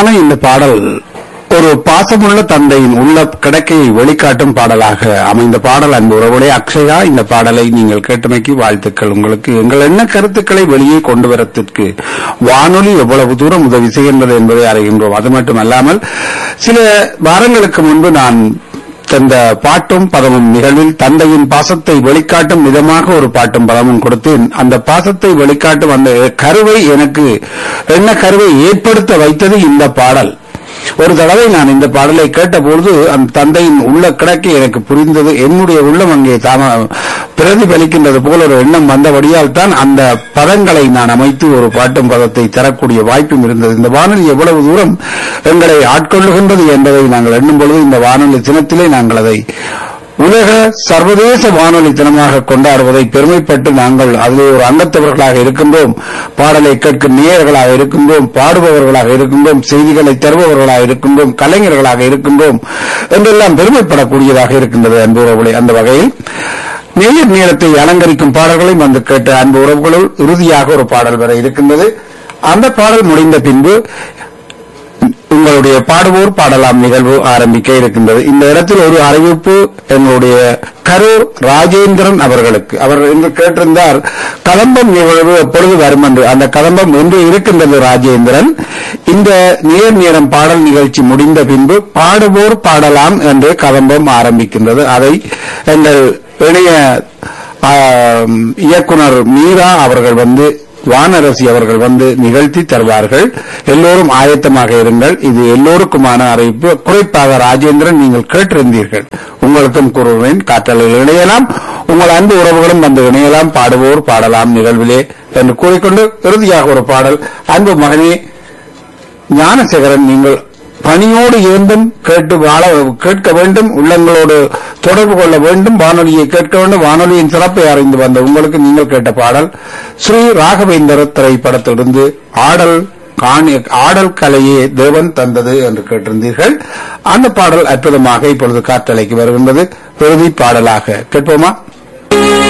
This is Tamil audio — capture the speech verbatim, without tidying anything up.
அற்புதமான இந்த பாடல் ஒரு பாசமுள்ள தந்தையின் உள்ள கிடக்கையை வெளிக்காட்டும் பாடலாக அமைந்த பாடல். அன்பு உறவுகளே, அக்ஷயா, இந்த பாடலை நீங்கள் கேட்டமைக்கு வாழ்த்துக்கள். உங்களுக்கு எங்கள் என்ன கருத்துக்களை வெளியே கொண்டு வரத்திற்கு வானொலி எவ்வளவு தூரம் உதவி செய்கின்றது என்பதை அறிகின்றோம். அது மட்டுமல்லாமல் சில வாரங்களுக்கு முன்பு நான் தந்த பாட்டும் பதமும் நிகழ்வில் தந்தையின் பாசத்தை வெளிக்காட்டும் விதமாக ஒரு பாட்டும் பதமும் கொடுத்தேன். அந்த பாசத்தை வெளிக்காட்டும் அந்த கருவை எனக்கு என்ன கருவை ஏற்படுத்த வைத்தது இந்த பாடல். ஒரு தடவை நான் இந்த பாடலை கேட்டபொழுது அந்த தந்தையின் உள்ள கிடக்கை எனக்கு புரிந்தது. என்னுடைய உள்ளம் அங்கே தாம பிரதிபலிக்கின்றது போல ஒரு எண்ணம் வந்தபடியால் தான் அந்த பதங்களை நான் அமைத்து ஒரு பாட்டும் பதத்தை தரக்கூடிய வாய்ப்பும் இருந்தது. இந்த வானொலி எவ்வளவு தூரம் எங்களை ஆட்கொள்ளுகின்றது என்பதை நாங்கள் எண்ணும் பொழுது இந்த வானொலி தினத்திலே நாங்கள் அதை உலக சர்வதேச வானொலி தினமாக கொண்டாடுவதை பெருமைப்பட்டு நாங்கள் அதிலே ஒரு அங்கத்தவர்களாக இருக்கின்றோம். பாடலை கேட்கும் நேயர்களாக இருக்கின்றோம், பாடுபவர்களாக இருக்கின்றோம், செய்திகளை தருபவர்களாக இருக்கின்றோம், கலைஞர்களாக இருக்கின்றோம் என்றெல்லாம் பெருமைப்படக்கூடியதாக இருக்கின்றது அன்பு உறவுகளே. அந்த வகையில் நேயர் நேரத்தை அலங்கரிக்கும் பாடல்களையும் வந்து கேட்ட அன்பு உறவுகளுள் இறுதியாக ஒரு பாடல் வர இருக்கின்றது. அந்த பாடல் முடிந்த பின்பு உங்களுடைய பாடுவோர் பாடலாம் நிகழ்வு ஆரம்பிக்க இருக்கின்றது. இந்த இடத்தில் ஒரு அறிவிப்பு எங்களுடைய கரூர் ராஜேந்திரன் அவர்களுக்கு. அவர் என்று கேட்டிருந்தார், கதம்பம் நிகழ்வு எப்பொழுது வரும் என்று. அந்த கதம்பம் என்று இருக்கின்றது ராஜேந்திரன். இந்த நேர் நேரம் பாடல் நிகழ்ச்சி முடிந்த பின்பு பாடுவோர் பாடலாம் என்று கதம்பம் ஆரம்பிக்கின்றது. அதை எங்கள் இணைய இயக்குனர் மீரா அவர்கள் வந்து வானரசி அவர்கள் வந்து நிகழ்த்தி தருவார்கள். எல்லோரும் ஆயத்தமாக இருங்கள். இது எல்லோருக்குமான அறிவிப்பு. குறிப்பாக ராஜேந்திரன், நீங்கள் கேட்டிருந்தீர்கள், உங்களுக்கும் கூறுவேன். காற்றலையில் இணையலாம், உங்கள் அன்பு உறவுகளும் வந்து இணையலாம். பாடுவோர் பாடலாம் நிகழ்விலே என்று கூறிக்கொண்டு இறுதியாக ஒரு பாடல். அன்பு மகனே ஞானசேகரன், நீங்கள் பணியோடு இருந்தும் கேட்டு வாழ கேட்க வேண்டும், உள்ளங்களோடு தொடர்பு கொள்ள வேண்டும், வானொலியை கேட்க வேண்டும். வானொலியின் சிறப்பை அறிந்து வந்த உங்களுக்கு நீங்கள் கேட்ட பாடல் ஸ்ரீ ராகவேந்தர திரைப்படத்திலிருந்து ஆடல் ஆடல் கலையே தேவன் தந்தது என்று கேட்டிருந்தீர்கள். அந்த பாடல் அற்புதமாக இப்பொழுது காற்றலைக்கு வருகின்றது. இறுதி பாடலாக கேட்போமா?